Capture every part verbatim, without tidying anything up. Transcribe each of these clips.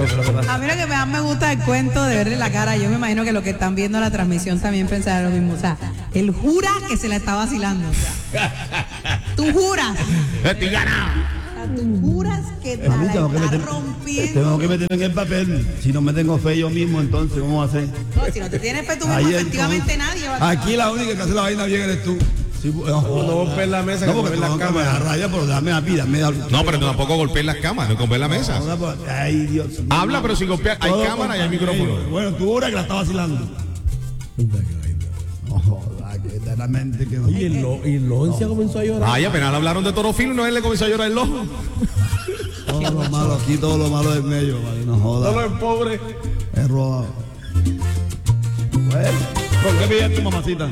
A mí lo que más me gusta del cuento de verle la cara, yo me imagino que los que están viendo la transmisión también pensarán lo mismo. O sea, él jura que se la está vacilando. Tú juras. Estoy ganado. Tú juras que te la está rompiendo. Tengo que meter en el papel. Si no me tengo fe yo mismo, entonces, ¿cómo va a hacer? No, si no te tienes fe tú mismo, efectivamente nadie va a... Aquí la única que hace la vaina bien eres tú. Sí, no, no golpees la mesa, no, porque la cámara. Raya, pero dame la vida. No, pero tampoco golpees las cámaras, no golpees la mesa. Ay, Dios. Habla, pero sin golpear. Hay cámara y hay micrófono. Bueno, tú ahora que la estás vacilando. No joda, que eternamente que no. Y el lo, y Loncia comenzó a llorar. Ay, apenas hablaron de Torofilo y no él le comenzó a llorar el ojo. Todo lo malo aquí, todo lo malo del medio, vale, no joda. Todo lo pobre. Es robado. Bueno, ¿por qué pillas tu mamacita?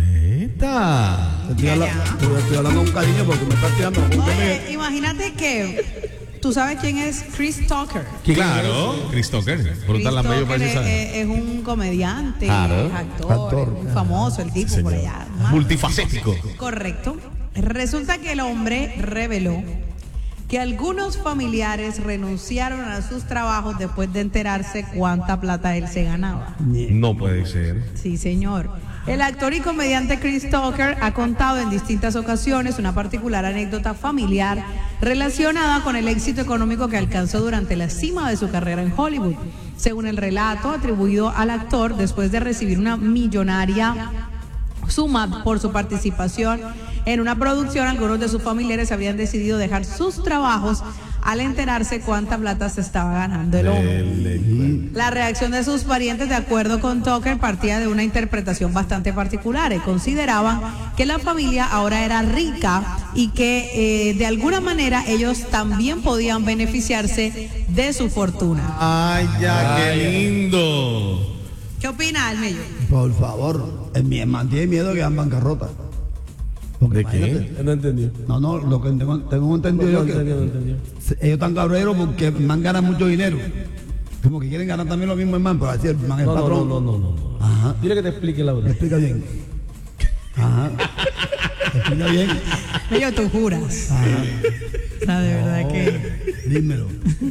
Esta. Te estoy, hablando, te estoy hablando con cariño porque me estás tirando. Oye, imagínate que tú sabes quién es Chris Tucker. Claro, Chris Tucker. Brutal la medio es, es, es un comediante, claro. es actor, actor, es muy famoso el tipo sí, por allá. Multifacético. Correcto. Resulta que el hombre reveló que algunos familiares renunciaron a sus trabajos después de enterarse cuánta plata él se ganaba. No puede ser. Sí, señor. El actor y comediante Chris Tucker ha contado en distintas ocasiones una particular anécdota familiar relacionada con el éxito económico que alcanzó durante la cima de su carrera en Hollywood. Según el relato atribuido al actor, después de recibir una millonaria suma por su participación en una producción, algunos de sus familiares habían decidido dejar sus trabajos al enterarse cuánta plata se estaba ganando el hombre. La reacción de sus parientes, de acuerdo con Tucker, partía de una interpretación bastante particular. Consideraban que la familia ahora era rica y que eh, de alguna manera ellos también podían beneficiarse de su fortuna. Ay, ya, Ay, qué lindo. ¿Qué opina Almello? Por favor, el mi hermano tiene miedo de que hagan bancarrota. Porque ¿de qué? No entendí. No, no, lo que tengo, tengo entendido no, yo no, que entendió, no entendió. ellos están cabreros porque el man gana mucho dinero. Como que quieren ganar también lo mismo, hermano, pero así el man es no, patrón. No, no, no, no, no. Ajá. Dile que te explique la verdad. Me explica bien. Ajá. ¿Te explica bien? Ellos tú juras. Ajá. O sea, de verdad no, que... Dímelo.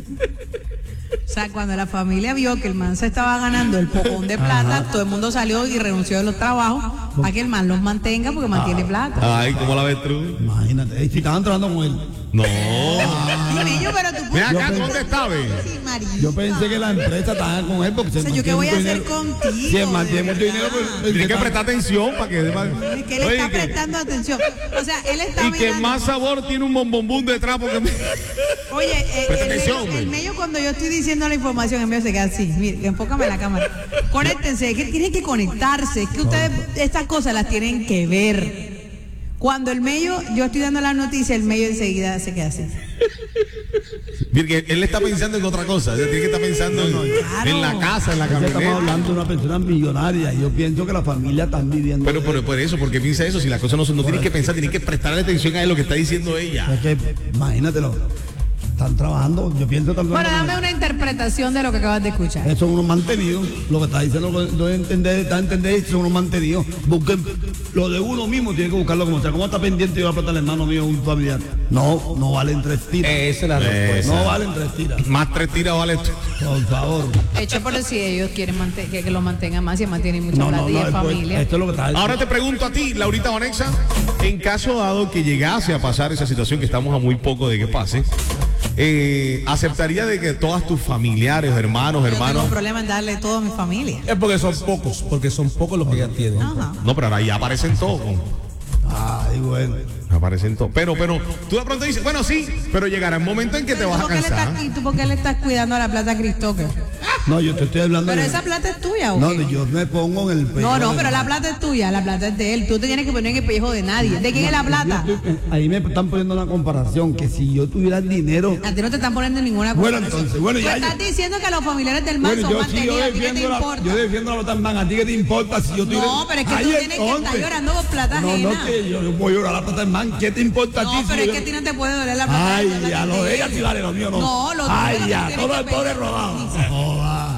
O sea, cuando la familia vio que el man se estaba ganando el pocón de plata, ajá, todo el mundo salió y renunció de los trabajos a que el man los mantenga porque mantiene plata. Ay, ¿cómo la ves tú? Imagínate, si estaban trabajando con él. No. Ah, niño, pero tú Mira acá, ¿dónde está, ve? Yo pensé que la empresa estaba con él porque o sea, se yo qué voy a hacer dinero. contigo. Si él mantiene mucho dinero, pues, tiene que prestar atención para que... Es que él Oye, está que... prestando atención. O sea, él está Y mirando... que más sabor tiene un bombombón detrás porque... Oye, eh, el, atención, el, el medio cuando yo estoy diciendo la información, el medio se queda así. Mire, enfócame la cámara. Conéctense, que tienen que conectarse. Es que ustedes estas cosas las tienen que ver. Cuando el medio, yo estoy dando la noticia, el medio enseguida se queda así. Porque él está pensando en otra cosa. Él tiene que estar pensando en, claro, en la casa, en la camioneta. Estamos hablando de una persona millonaria. Yo pienso que la familia está viviendo. Pero por, por eso, porque piensa eso. Si las cosas no son, no tienes que pensar, tienes que prestarle atención a lo que está diciendo ella. Es que, imagínatelo. Están trabajando, yo pienso también. Bueno, dame una interpretación de lo que acabas de escuchar. Son unos mantenidos, lo que está diciendo, lo de entender, está entender, son unos mantenidos. Busquen lo de uno mismo, tiene que buscarlo como sea. ¿Cómo está pendiente yo a plata al hermano mío, un familiar? No, no valen tres tiras. Esa es la respuesta. No valen tres tiras. Más tres tiras vale esto. Por favor. Hecho por si ellos quieren que, que lo mantengan más y mantienen mucha no, plata no, no, y de familia. Esto es lo que está diciendo. Ahora te pregunto a ti, Laurita Vanexa, en caso dado que llegase a pasar esa situación, que estamos a muy poco de que pase, Eh, ¿aceptaría de que todas tus familiares, hermanos, hermanos? No tengo problema en darle todo a mi familia. Es porque son pocos, porque son pocos los que ya tienen. Ajá. No, pero ahora ya aparecen todos. Ay, bueno. Aparecen todos. Pero, pero, tú de pronto dices, bueno, sí, pero llegará un momento en que te vas a cansar. ¿Y tú por qué le estás cuidando a la plata a Chris Tucker? No, yo te estoy hablando. Pero de... esa plata es tuya, ¿o No, qué? yo me pongo en el pellejo. No, no, de... pero la plata es tuya, la plata es de él. Tú te tienes que poner en el pellejo de nadie. ¿De quién no, es la plata? Estoy... ahí me están poniendo una comparación, que si yo tuviera el dinero... A ti no te están poniendo ninguna comparación. Bueno, entonces, bueno, ya... Tú estás yo... diciendo que los familiares del man bueno, son yo, mantenidos, sí, yo ¿a ti qué te la, importa? yo defiendo a los tan man, ¿a ti qué te importa si yo tuviera... No, pero es que Ay, tú tienes entonces... que estar llorando por plata no, ajena. No, no, que yo no puedo llorar la plata del man, ¿qué te importa no, a ti? No, pero si es yo... que a ti no te puede doler la plata. Ay, ya, lo de ella sí vale, lo mío no. No, lo Ay, tuyo ya, todo el pobre rodado.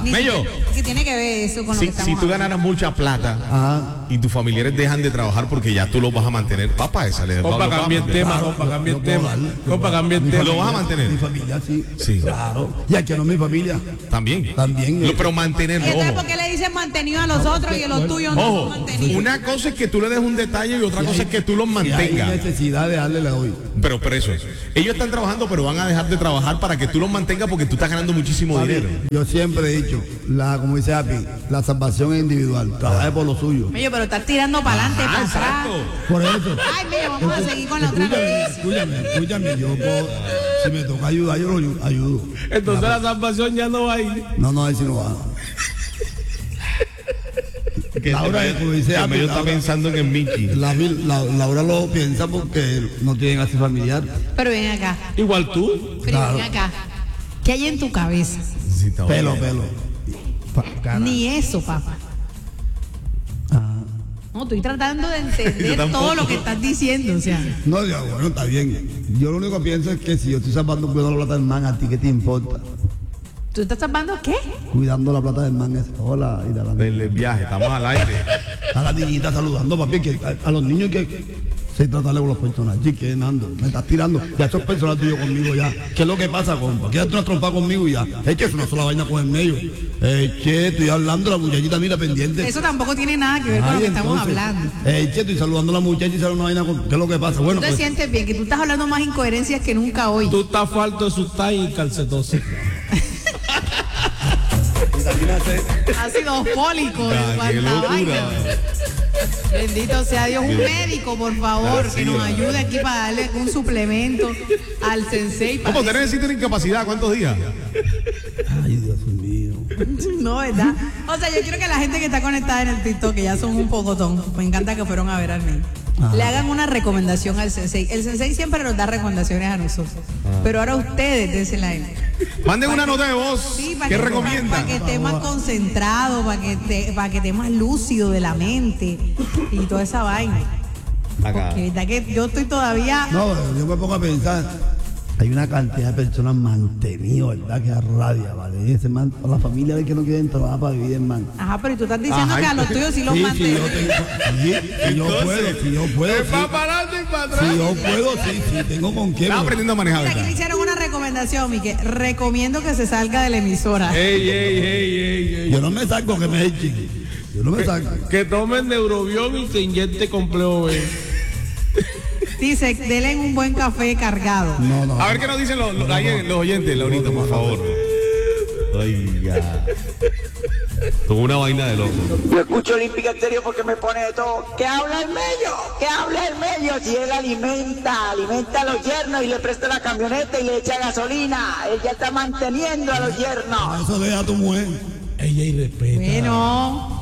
Ni Mello. siquiera- ¿Qué tiene que ver eso con lo Si, que estamos si tú hablando? ganaras mucha plata Ajá. y tus familiares dejan de trabajar porque ya tú los vas a mantener, papá, esa le Compa, lo vas a cambia el mantener. tema, Claro, compa, cambia el yo puedo tema. darle. Compa, cambia el Mi tema. ¿Lo vas a familia- mantener? Mi familia, sí. Sí. Claro. Y aquí no es mi familia. También. También. Lo- eh, pero ¿Y mantenerlo, entonces ojo. por qué le dicen mantenido a los otros y a los tuyos no son Ojo, mantenidos? una cosa es que tú le des un detalle y otra si cosa hay- es que tú los si hay mantengas. necesidad de darle, le doy. Pero, pero eso, ellos están trabajando, pero van a dejar de trabajar para que tú los mantengas porque tú estás ganando muchísimo dinero. Yo siempre he dicho, la, como dice Api, la salvación es individual. Trabaje por lo suyo. Oye, pero estás tirando para adelante, para atrás. Exacto. Por eso. Ay, mira, vamos a seguir con la otra Escúchame, noticia. escúchame, escúchame. Yo puedo, si me toca ayudar, yo lo ayudo. Entonces la salvación ya no va a ir. No, no, ahí sí no va. Laura, como dice Que Api, Mello está Laura- pensando en el Mickey. La, la- Laura lo piensa porque no tienen así familiar. Pero ven acá, Igual tú. pero Claro. ven acá. ¿Qué hay en tu cabeza? Sí, está Pelo, bueno. pelo. Pa- cara. Ni eso, papá. Ah. No, estoy tratando de Yo entender tampoco. todo lo que estás diciendo, o sea. No, ya, bueno, está bien. Yo lo único que pienso es que si yo estoy salvando cuidando la plata del man, ¿a ti qué te importa? ¿Tú estás salvando qué? Cuidando la plata del man es, hola, y la, la, Del viaje, estamos al aire. a la niñita saludando, papi, que a, a los niños que se tratarle con los personajes, que Nando, me estás tirando, ya esos personajes tuyos conmigo ya. ¿Qué es lo que pasa, compa? Quédate una trompa conmigo y ya. Es que es una sola vaina con el medio. Eh, che, estoy hablando, la muchachita mira pendiente. Eso tampoco tiene nada que ver con Ay, lo que estamos entonces, hablando. Eh, che, estoy saludando a la muchacha y sale una vaina con. ¿Qué es lo que pasa? Bueno, Tú te pues, sientes bien, que tú estás hablando más incoherencias que nunca hoy. Tú estás falto de sustain y calcetosis. Ácido fólico, Ah, cuánta qué locura. vaina. Bendito sea Dios, un médico, por favor, Ah, sí, que nos ah. ayude aquí para darle un suplemento al sensei. ¿Cómo parece. tenés necesitas incapacidad? ¿Cuántos días? ay, Dios mío. No, ¿verdad? O sea, yo quiero que la gente que está conectada en el TikTok, que ya son un pocotón, me encanta que fueron a ver al mío, le hagan una recomendación al sensei. El sensei siempre nos da recomendaciones a nosotros, pero ahora ustedes désela a él. Manden una nota de voz. Sí, para ¿Qué que, recomiendan? para que esté más concentrado, para que esté, para que esté más lúcido de la mente y toda esa vaina. Acá. Porque verdad que yo estoy todavía. No, yo me pongo a pensar, hay una cantidad de personas mantenidas, ¿verdad? Que da rabia, ¿vale? Ese man, la familia de que no quieren trabajar para vivir, man. Ajá, pero tú estás diciendo Ajá, que a los y- tuyos sí los Sí, si mantienes. yo tengo, sí, si yo puedo, si yo puedo, sí. para adelante y para Si yo puedo, sí, sí, tengo con qué. Estaba bro. aprendiendo a manejar. Mira, aquí ¿verdad? le hicieron una recomendación, Mique. Recomiendo que se salga de la emisora. Ey, ey, ey, ey, ey. Yo no me salgo que me echen. Yo no me salgo. Que tomen neurobión y se inyecte complejo B. Dice, denle un buen café cargado. No, no. A ver qué nos dicen los, los, ahí, los oyentes, Laurita, por favor. Oiga. Con una vaina de loco. Yo escucho Olímpica Estéreo porque me pone de todo. ¿Qué habla el medio? ¿Qué habla el medio? Si él alimenta, alimenta a los yernos y le presta la camioneta y le echa gasolina. Él ya está manteniendo a los yernos. Eso deja a tu mujer. Ella y respeta. Bueno,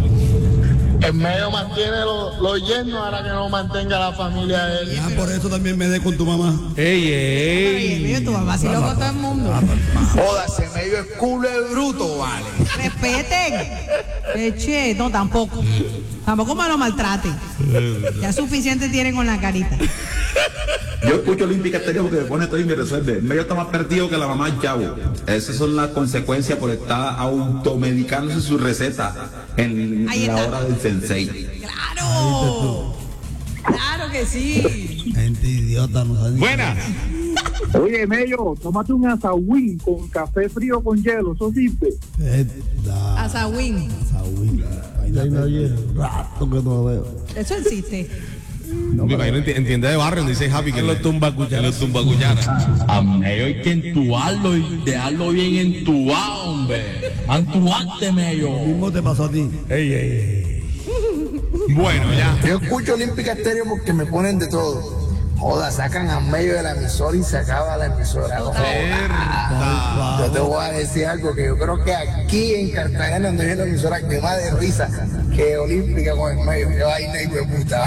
En medio mantiene los lo llenos ahora que no mantenga la familia de él. Ya por eso también me dé con tu mamá. Ey, pero y el ey. mío, tu mamá sí lo con todo el mundo. Jódase, medio es culo de bruto, vale. Respeten. Eche, no, tampoco. Tampoco me lo maltraten. Ya suficiente tienen con la carita. Yo escucho Olímpica Estéreo porque me pone todo y me resuelve. El medio está más perdido que la mamá del chavo. Esas son las consecuencias por estar automedicándose su receta en Ahí la está. hora del sensei. ¡Claro! ¡Claro que sí! Gente idiota, no saben. Buenas. Oye, Mello, tómate un asahuín con café frío con hielo, ¿eso sirve? Verdad. Azawin. Saúl. Vaina de rato que no lo veo. Eso existe. Me imagino en, ti- en tienda de barrio donde dice Happy que En los tumbacucharas. En los tumbacucharas. A medio hay que entubarlo y dejarlo bien entubado, hombre. Antubarte, medio. Lo mismo te pasó a ti. Ey, ey, ey. Bueno, ya. Yo escucho Olímpica Estéreo porque me ponen de todo. Joda, sacan a medio de la emisora y se acaba la emisora. No joda. Yo te voy a decir algo que yo creo que aquí en Cartagena, donde viene la emisora, que más de risa que Olímpica con el medio. Que vaina y de puta.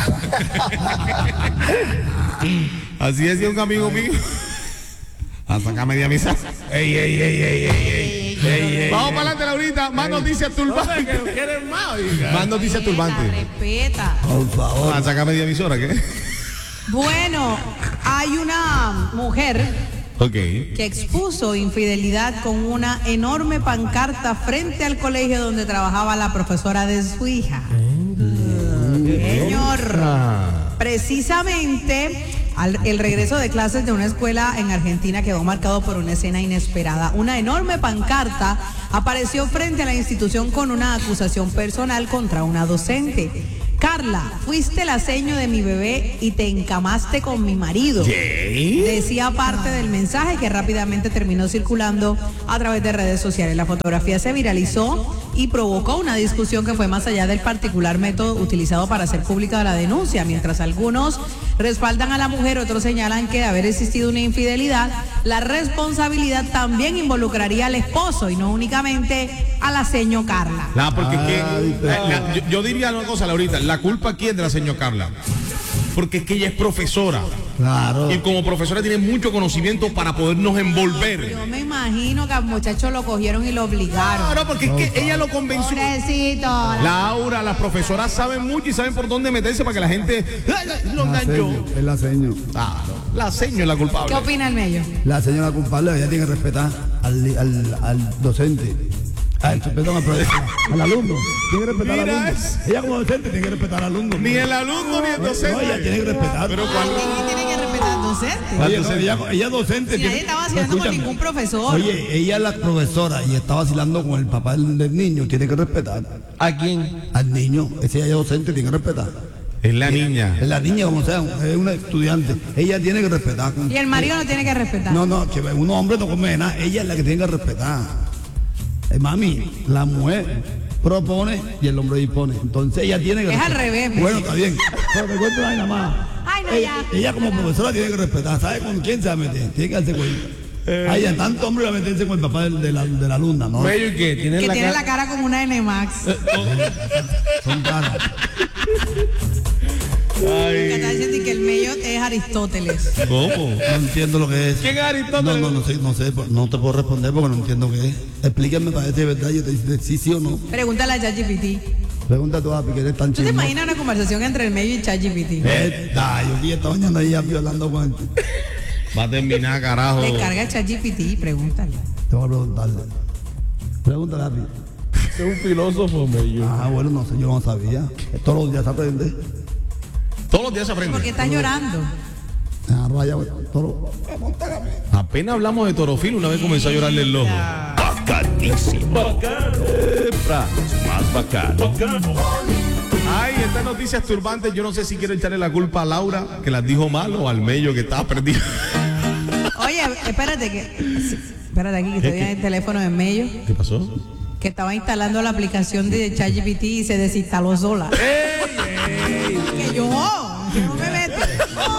Así decía un amigo mío. A sacar media misa. Ey, ey, ey, ey, ey, ey. Ey, ey. Vamos para adelante, Laurita. Más noticias turbantes. Que quieren más, oiga. Más noticias turbantes. Respeta. Por favor. A sacar media emisora, ¿qué? Bueno, hay una mujer Ok. que expuso infidelidad con una enorme pancarta frente al colegio donde trabajaba la profesora de su hija. Señor, precisamente al, el regreso de clases de una escuela en Argentina quedó marcado por una escena inesperada. Una enorme pancarta apareció frente a la institución con una acusación personal contra una docente. Carla, fuiste la seño de mi bebé y te encamaste con mi marido. ¿Qué? Decía parte del mensaje que rápidamente terminó circulando a través de redes sociales. La fotografía se viralizó y provocó una discusión que fue más allá del particular método utilizado para hacer pública la denuncia. Mientras algunos respaldan a la mujer, otros señalan que de haber existido una infidelidad, la responsabilidad también involucraría al esposo y no únicamente a la seño Carla. No, porque es que, Ay, la- la- yo, yo diría una cosa, Laurita, la culpa aquí es de la señora Carla. Porque es que ella es profesora. Claro. Y como profesora tiene mucho conocimiento para podernos envolver. Yo me imagino que al muchacho lo cogieron y lo obligaron. Claro, porque es que ella lo convenció. Pobrecito. Laura, las profesoras saben mucho y saben por dónde meterse para que la gente ¡ay, ay, lo La enganchó! seño, es la seño. Ah, no, la seño es la culpable. ¿Qué opina el medio? La señora culpable, ella tiene que respetar al, al, al docente. Ay, perdón, al profesor, al alumno. Tiene que respetar al Mira alumno. eso. Ella como docente tiene que respetar al alumno. Ni el alumno ni el No, docente. ella tiene que respetar. Pero cuál. ¿Quién tiene que respetar al docente? Oye, no, ella, ella es docente. Si tiene- nadie está no, vacilando con escúchame. ningún profesor. Oye, ella es la profesora y está vacilando con el papá del, del niño. Tiene que respetar. ¿A quién? Al niño. Ese ella es docente, tiene que respetar. Es la niña. Es la niña, como sea, es una estudiante. Ella tiene que respetar. Y el marido no tiene que respetar. No, no, que un hombre no come nada. Ella es la que tiene que respetar. Eh, mami, la mujer propone y el hombre dispone. Entonces ella tiene que Es al respetar. revés, me Bueno, dice. está bien. Pero te cuento una vaina más. Ay, no, ella, ya. ella como profesora tiene que respetar. ¿Sabe con quién se va a meter? Tiene que darse cuenta. Ay, ya tanto hombre va a meterse con el papá de, de la, de la alumna, ¿no? Bello, ¿y qué? ¿Tiene Que la tiene cara? la cara como una N Max. Son caras. Que está diciendo que el medio es Aristóteles. ¿Cómo? No entiendo lo que es. ¿Quién es Aristóteles? No, no, no sé, no sé, no te puedo responder porque no entiendo qué es. Explíquenme para ver si es verdad. Yo te digo sí, sí o no. Pregúntale a ChatGPT. Pregunta tú a Papi, que eres tan ¿Tú te chismoso. imaginas una conversación entre el medio y ChatGPT? Verdad, yo vi esta mañana ahí hablando con él. Va a terminar, carajo. Descarga ChatGPT y pregúntale. Te voy a preguntarle. Pregúntale a Papi. Es un filósofo, bello. Ah, bueno, no sé, yo no sabía. Todos los días se aprende. Todos los días se ¿Por qué aprende. estás llorando? Ah, raya, todo. Apenas hablamos de Torofil, una vez comenzó a llorarle el ojo. Bacanísimo. Bacano. Más bacano. Ay, estas noticias turbantes, yo no sé si quiero echarle la culpa a Laura, que las dijo mal, o al Mello, que estaba perdido. Oye, espérate que... sí, espérate aquí que estoy en el teléfono de medio. ¿Qué pasó? Que estaba instalando la aplicación de ChatGPT y se desinstaló sola. ¡Eh!